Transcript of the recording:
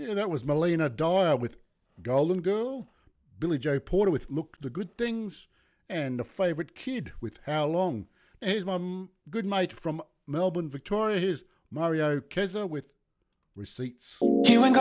Yeah, that was Melina Dyer with Golden Girl, Billy Joe Porter with Look the Good Things, and The Favourite Kid with How Long. Now here's my good mate from Melbourne, Victoria. Here's Mario Keza with Receipts. You ain't